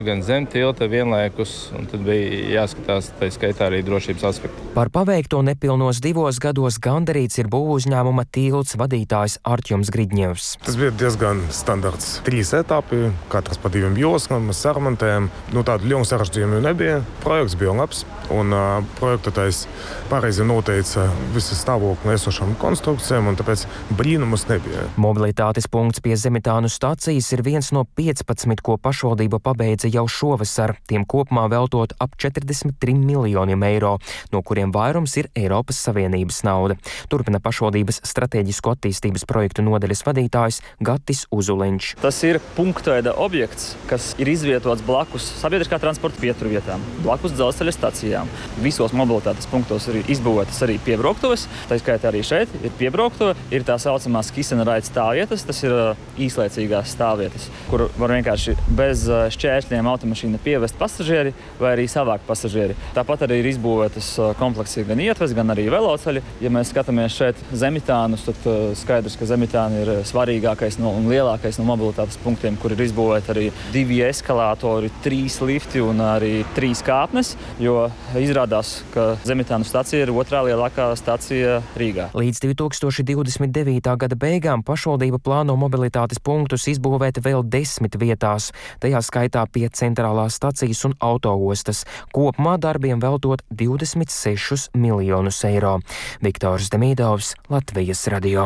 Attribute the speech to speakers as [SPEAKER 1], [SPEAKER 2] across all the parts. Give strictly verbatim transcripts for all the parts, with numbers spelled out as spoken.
[SPEAKER 1] Gan zem tilta vienlaikus, un tad bija jāskatās tā skaitā arī drošības aspekti.
[SPEAKER 2] Par paveikto nepilnos divos gados gandarīts ir būvuzņēmuma Tilts vadītājs Artjums Gridņevs.
[SPEAKER 3] Tas bija diezgan standarts. Trīs etapi, katrs pa diviem joslām, mēs saremontējam. Nu, tādu lielu sarežģījumu nebija. Projekts bija labs, un uh, projektotājs pareizi noteica visu stāvokli esošām konstrukcijām, un tāpēc brīnumus nebija.
[SPEAKER 2] Mobilitātes punkts pie Zemitānu stacijas ir viens no piecpadsmit, ko pašvaldība pabeidza jau šovasar, tiem kopumā veltot ap četrdesmit trim miljoniem eiro, no kuriem vairums ir Eiropas Savienības nauda. Turpina pašvaldības strateģisko attīstības projektu nodaļas vadītājs Gatis Uzuliņš.
[SPEAKER 4] Tas ir punktveida objekts, kas ir izvietots blakus sabiedriskā transporta pieturvietām, blakus dzelzceļa stacijām. Visos mobilitātes punktos ir izbūvētas arī piebrauktuves, tā skaitā arī šeit ir piebrauktuve, ir tā saucamās Kisena raida stāvvietas, tas ir īslaicīgās stāvvietas, kur var vienkārši bez šķēršļiem automašīna pievest pasažieri vai arī savākt pasažieri. Tāpat arī ir izbūvētas kompleksi gan ietves, gan arī veloceļi. Ja mēs skatāmies šeit Zemitānus, tad skaidrs, ka Zemitāna ir svarīgākais no, un lielākais no mobilitātes punktiem, kur ir izbūvēti arī divi eskalātori, trīs lifti un arī trīs kāpnes, jo izrādās, ka Zemitānu stacija ir otrā lielākā stacija Rīgā.
[SPEAKER 2] Līdz divi tūkstoši divdesmit devītā gada beigām pašvaldība plāno mobilitātes punktus izbūvēt vēl desmit vietās, tajā skaitā pie centrālās stacijas un autoostas, kopumā darbiem veltot divdesmit sešus miljonus eiro. Viktors Demīdovs, Latvijas radio.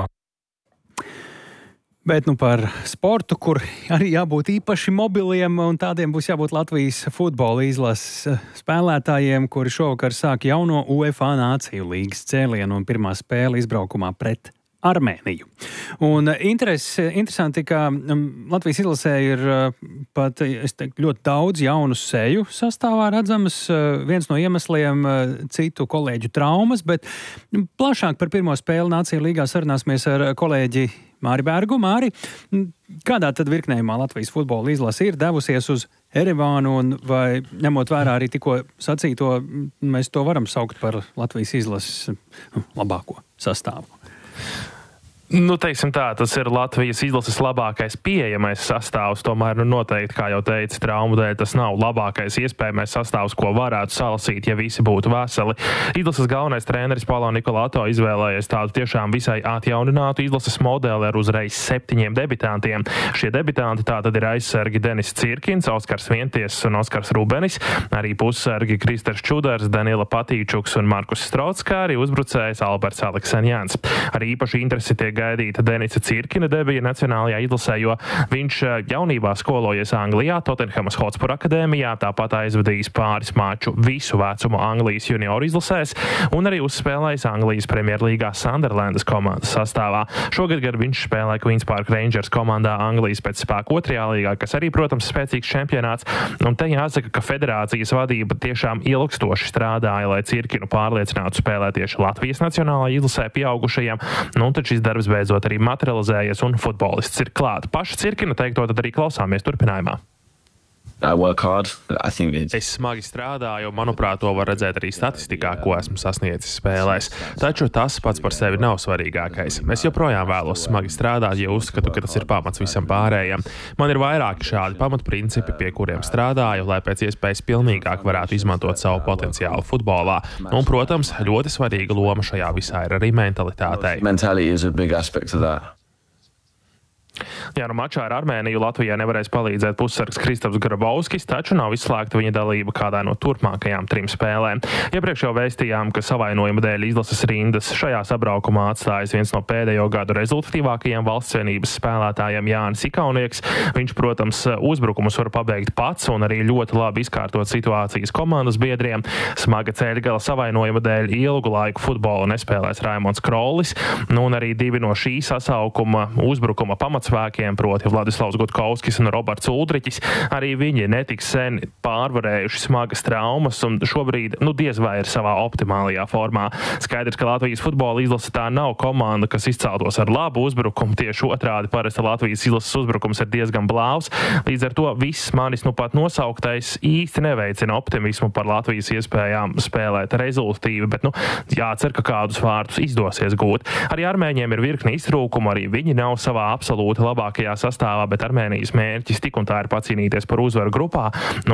[SPEAKER 5] Bet nu par sportu, kur arī jābūt īpaši mobiliem, un tādiem būs jābūt Latvijas futbola izlases spēlētājiem, kuri šovakar sāk jauno UEFA Nāciju līgas cēlienu un pirmā spēle izbraukumā pret Armēniju. Un interes, interesanti, ka Latvijas izlasē ir pat, es teiktu, ļoti daudz jaunu seju sastāvā redzamas. Viens no iemesliem citu kolēģu traumas, bet plašāk par pirmo spēli Nāciju līgā sarunāsimies ar kolēģi Māri Bērgu. Māri, kādā tad virknējumā Latvijas futbola izlase ir devusies uz Erevānu, un vai ņemot vērā arī tikko sacīto, mēs to varam saukt par Latvijas izlases labāko sastāvu?
[SPEAKER 6] Nu, teiksim tā, tas ir Latvijas izlases labākais pieejamais sastāvs, tomēr, nu, noteikti, kā jau teica, traumu dēļ tas nav labākais iespējamais sastāvs, ko varētu salasīt, ja visi būtu veseli. Izlases galvenais treneris Paulo Nikolato izvēlējies tādu tiešām visai atjauninātu izlases modeli ar uzreiz septiņiem debitantiem. Šie debitanti tā tad ir aizsargi Denis Cirkins, Oskars Vienties un Oskars Rubenis, arī pussargi Kristers Čudars, Danila Patīčuks un Markus Strots, kā arī uzbrucējs Alberts Aleksanjāns. Arī īpaši interesi tiek gaidīta Denisa Cirkina debija nacionālajā izlasē, jo viņš jaunībā skolojies Anglijā, Tottenhamas Hotspur akadēmijā, tāpat aizvadījis pāris maču visu vecumu Anglijas junioru izlasēs un arī uzspēlējis Anglijas Premjerlīgā Sunderlandas komandas sastāvā. Šogad gan viņš spēlē Queens Park Rangers komandā Anglijas pēc spēku otrajā līgā, kas arī, protams, spēcīgs čempionāts. Un te jāsaka, ka federācijas vadība tiešām ilgstoši strādāja, lai Cirkinu pārliecinātu spēlēt tieši Latvijas nacionālajā izlasē pieaugušajiem. Nu, un tad šis darbs beidzot arī materializējies un futbolists ir klāt. Paša Cirkina teikto tad arī klausāmies turpinājumā. Es smagi strādāju, un, manuprāt, to var redzēt arī statistikā, ko esmu sasniedzis spēlēs. Taču tas pats par sevi nav svarīgākais. Es joprojām vēlos smagi strādāt, jo uzskatu, ka tas ir pamats visam pārējiem. Man ir vairāki šādi pamatprincipi, pie kuriem strādāju, lai pēc iespējas pilnīgāk varētu izmantot savu potenciālu futbolā. Un, protams, ļoti svarīga loma šajā visā ir arī mentalitātei. Jā, nu mačā ar Armēniju Latvijā nevarēs palīdzēt pussargs Kristofs Grabovskis, taču nav izslēgta viņa dalība kādā no turpmākajām trim spēlēm. Iepriekš jau vēstījām, ka savainojuma dēļ izlases rindas šajā sabraukumā atstājas viens no pēdējo gadu rezultatīvākajiem valsts vienības spēlētājiem Jānis Ikaunieks. Viņš, protams, uzbrukumus var pabeigt pats un arī ļoti labi izkārtot situācijas komandas biedriem. Smaga ceļgala savainojuma dēļ ilgu laiku futbolu nespēlēs Raimonds Krollis, nu un arī divi no šī sasaukuma uzbrukuma pamatsvēkiem, proti Vladislavs Gutkovskis un Roberts Uldriķis. Arī viņi netik sen pārvarējuši smagas traumas un šobrīd, nu, diez vai ir savā optimālajā formā. Skaidrs, ka Latvijas futbola izlase tā nav komanda, kas izceltos ar labu uzbrukumu. Tieši otrādi, parasti Latvijas izlases uzbrukums ir diezgan blāvs. Līdz ar to viss manis nu pat nosauktais īsti neveicina optimismu par Latvijas iespējām spēlēt rezultatīvi, bet, nu, jācer, ka kādus vārtus izdosies gūt. Arī armēņiem ir virkni iztrūkumu, arī viņi nav savā absolūti būt labākajā sastāvā, bet Armēnijas mērķis tik un tā ir pacīnīties par uzvaru grupā. Nu,